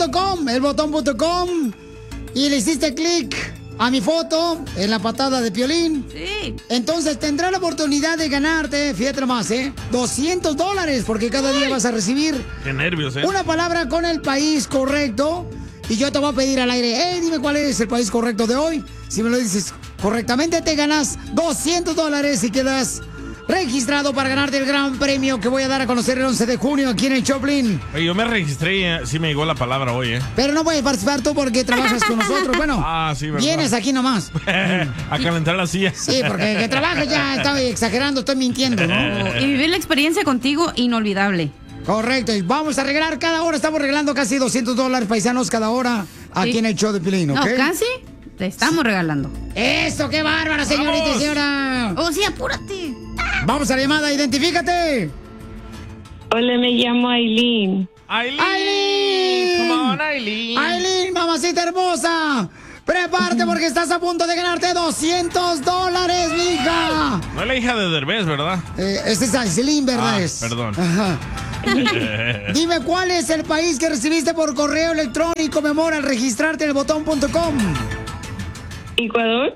elbotón.com, elbotón.com, y le hiciste clic a mi foto en la patada de Piolín. Sí. Entonces tendrás la oportunidad de ganarte, fíjate nomás, $200, porque cada día vas a recibir Qué nervios, una palabra con el país correcto. Y yo te voy a pedir al aire, hey, dime cuál es el país correcto de hoy. Si me lo dices correctamente, te ganas $200 y quedas registrado para ganarte el gran premio que voy a dar a conocer el 11 de junio aquí en el Choplin. Oye, yo me registré, sí me llegó la palabra hoy, Pero no puedes participar tú porque trabajas con nosotros. Bueno, sí, ¿verdad? vienes aquí nomás. A calentar la silla. Sí, porque que trabajas ya, estoy exagerando, estoy mintiendo, ¿no? Y vivir la experiencia contigo, inolvidable. Correcto, y vamos a regalar cada hora, estamos regalando casi $200 paisanos cada hora aquí en el show de Piolín, ¿ok? No, casi te estamos regalando. ¡Eso, qué bárbara, señorita y señora! ¡Oh, sí, apúrate! Vamos a la llamada, identifícate. Hola, me llamo Aileen. ¡Aileen! Come on, Aileen. ¡Aileen, mamacita hermosa! Prepárate porque estás a punto de ganarte $200, mija. No es la hija de Derbez, ¿verdad? Este es Aileen, ¿verdad? Perdón. Ajá. Dime cuál es el país que recibiste por correo electrónico, mi amor, al registrarte en elbotón.com. ¿Ecuador?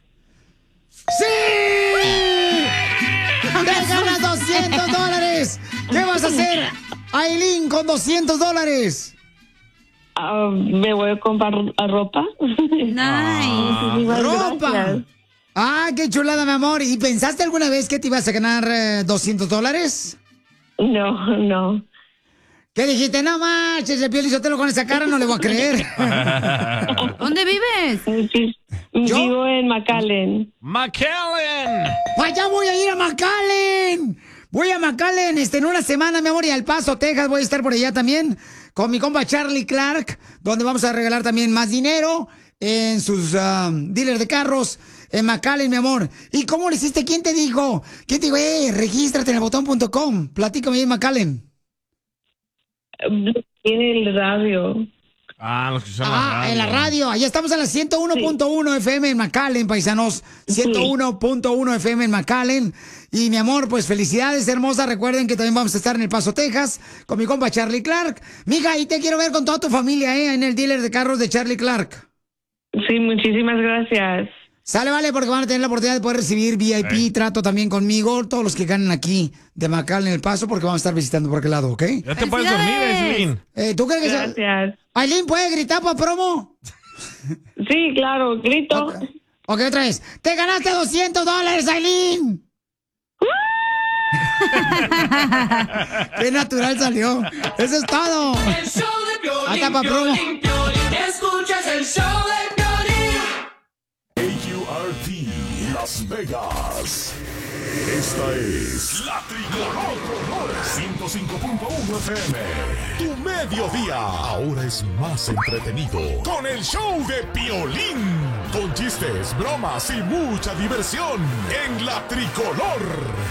¡Sí! ¡Te ganas $200! ¿Qué vas a hacer, Aileen, con $200? Me voy a comprar ropa. Nice. ¡Ropa! Ah, qué chulada, mi amor. ¿Y pensaste alguna vez que te ibas a ganar $200? No. ¿Qué dijiste? No marches, el Piolín Sotelo con esa cara no le voy a creer. ¿Dónde vives? Vivo en McAllen. ¡McAllen! ¡Pues ya voy a ir a McAllen! Voy a McAllen en una semana, mi amor, y al Paso, Texas. Voy a estar por allá también con mi compa Charlie Clark, donde vamos a regalar también más dinero en sus dealers de carros en McAllen, mi amor. ¿Y cómo lo hiciste? ¿Quién te dijo? ¿Quién te dijo? Regístrate en elbotón.com. Platícame ahí en McAllen. Tiene el radio. Los que usan la radio. En la radio. Allá estamos en la 101.1 FM en McAllen, paisanos. 101.1 FM en McAllen. Y mi amor, pues felicidades, hermosa. Recuerden que también vamos a estar en El Paso, Texas, con mi compa Charlie Clark. Mija, y te quiero ver con toda tu familia, en el dealer de carros de Charlie Clark. Sí, muchísimas gracias. Sale, vale, porque van a tener la oportunidad de poder recibir VIP, trato también conmigo, todos los que ganen aquí de McAllen en El Paso, porque vamos a estar visitando por aquel lado, ¿ok? Ya te puedes dormir, Aileen. ¿Tú crees que Gracias. Aileen puede gritar para promo? Sí, claro, grito. Ok, otra vez. ¡Te ganaste $200, Aileen! ¡Qué natural salió! ¡Eso es todo! El show de Piolín, Hasta pa' promo. Piolín, Piolín. Escuchas el show de Piolín. AURT Las Vegas. Esta es La Tricolor 105.1 FM. Tu mediodía ahora es más entretenido con el show de Piolín. Con chistes, bromas y mucha diversión en La Tricolor.